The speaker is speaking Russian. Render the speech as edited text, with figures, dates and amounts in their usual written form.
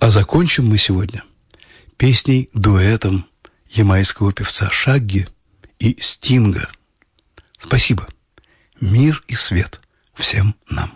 А закончим мы сегодня песней-дуэтом ямайского певца Шагги и Стинга. Спасибо. Мир и свет всем нам.